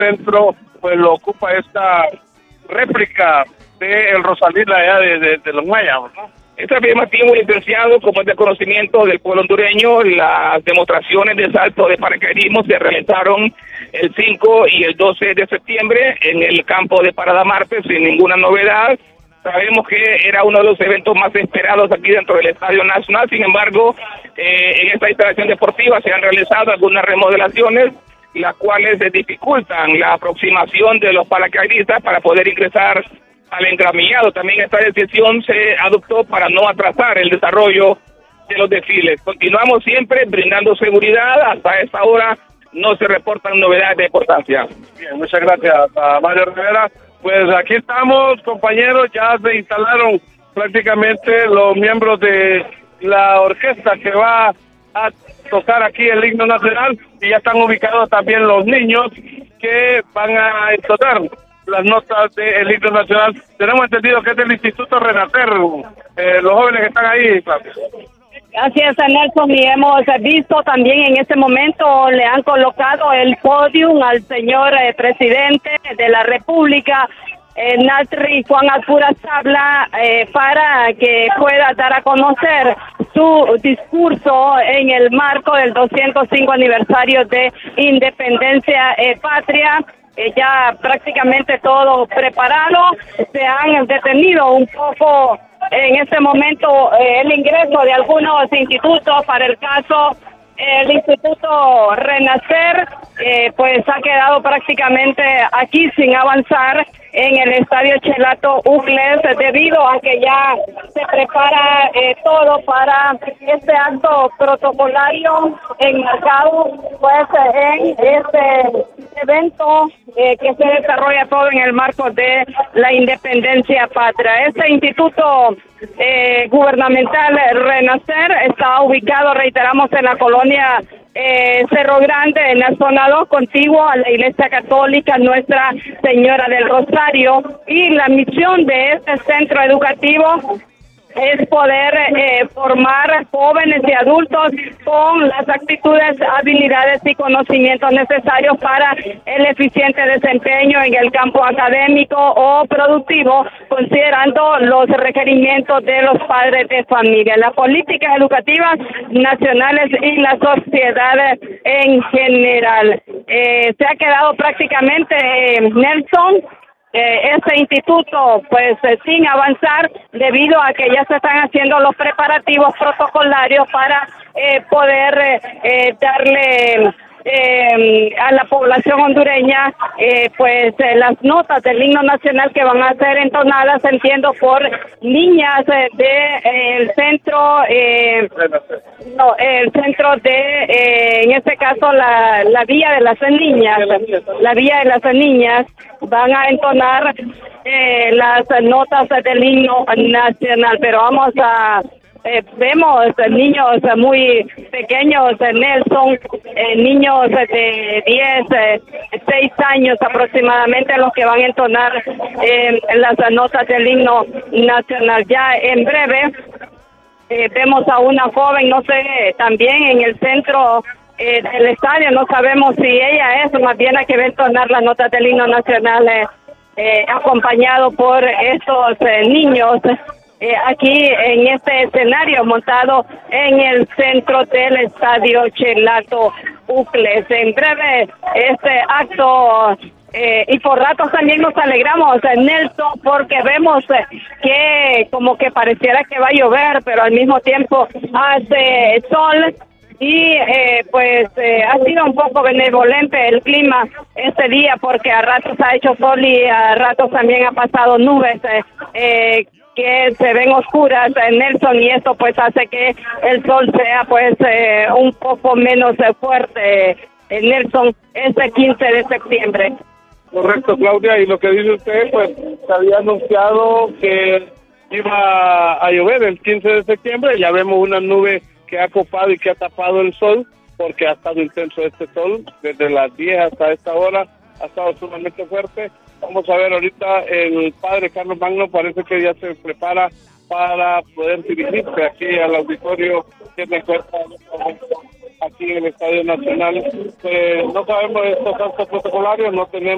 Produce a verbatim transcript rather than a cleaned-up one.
centro pues lo ocupa esta réplica de el Rosalila allá de, de, de los mayas, ¿no? Es afirmativo, licenciado, como es de conocimiento del pueblo hondureño, las demostraciones de salto de paracaidismo se realizaron el cinco y el doce de septiembre en el campo de Parada Marte sin ninguna novedad. Sabemos que era uno de los eventos más esperados aquí dentro del Estadio Nacional, sin embargo, eh, en esta instalación deportiva se han realizado algunas remodelaciones, las cuales dificultan la aproximación de los paracaidistas para poder ingresar al engramillado. También esta decisión se adoptó para no atrasar el desarrollo de los desfiles. Continuamos siempre brindando seguridad. Hasta esta hora no se reportan novedades de importancia. Bien, muchas gracias a Mario Rivera. Pues aquí estamos, compañeros, ya se instalaron prácticamente los miembros de la orquesta que va a tocar aquí el himno nacional, y ya están ubicados también los niños que van a entonar las notas del himno nacional. Tenemos entendido que es del Instituto Renacer, eh, los jóvenes que están ahí, Claudia. Así es, Nelson, y hemos visto también en este momento le han colocado el podium al señor eh, presidente de la República, eh, Natri Juan Alpura Sabla, eh, para que pueda dar a conocer su discurso en el marco del doscientos cinco aniversario de Independencia eh, Patria. Eh, ya prácticamente todo preparado. Se han detenido un poco en este momento eh, el ingreso de algunos institutos. Para el caso el Instituto Renacer, eh, pues ha quedado prácticamente aquí sin avanzar en el Estadio Chelato Ucles, debido a que ya se prepara eh, todo para este acto protocolario enmarcado pues en este evento eh, que se desarrolla todo en el marco de la Independencia Patria. Este instituto eh, gubernamental Renacer está ubicado, reiteramos, en la colonia Eh, Cerro Grande, en la zona dos, contiguo a la Iglesia Católica Nuestra Señora del Rosario, y la misión de este centro educativo es poder eh, formar jóvenes y adultos con las actitudes, habilidades y conocimientos necesarios para el eficiente desempeño en el campo académico o productivo, considerando los requerimientos de los padres de familia, las políticas educativas nacionales y la sociedad en general. Eh, se ha quedado prácticamente, eh, Nelson, Eh, este instituto pues eh, sin avanzar, debido a que ya se están haciendo los preparativos protocolarios para eh, poder eh, eh, darle eh, a la población hondureña eh, pues eh, las notas del himno nacional, que van a ser entonadas, entiendo, por niñas eh, de eh, el centro eh, no el centro de eh, en este caso la la vía de las niñas la vía de las niñas van a entonar eh, las notas del himno nacional. Pero vamos a Eh, vemos eh, niños eh, muy pequeños, eh, Nelson, eh, niños eh, de diez, seis años aproximadamente, los que van a entonar eh, las notas del himno nacional. Ya en breve eh, vemos a una joven, no sé, también en el centro eh, del estadio, no sabemos si ella es más bien la que va a entonar las notas del himno nacional, eh, eh, acompañado por estos eh, niños. Eh, aquí en este escenario montado en el centro del Estadio Chelato Ucles. En breve este acto, eh, y por ratos también nos alegramos, eh, Nelson, porque vemos eh, que como que pareciera que va a llover, pero al mismo tiempo hace sol. Y eh, pues eh, ha sido un poco benevolente el clima este día, porque a ratos ha hecho sol y a ratos también ha pasado nubes eh, eh, que se ven oscuras, eh, Nelson, y esto pues hace que el sol sea pues eh, un poco menos eh, fuerte, eh, Nelson, este quince de septiembre. Correcto, Claudia, y lo que dice usted, pues se había anunciado que iba a llover el quince de septiembre. Ya vemos una nube que ha copado y que ha tapado el sol, porque ha estado intenso este sol desde las diez hasta esta hora, ha estado sumamente fuerte. Vamos a ver ahorita, el padre Carlos Magno parece que ya se prepara para poder dirigirse aquí al auditorio que se encuentra aquí en el Estadio Nacional. Eh, no sabemos estos actos protocolarios, no tenemos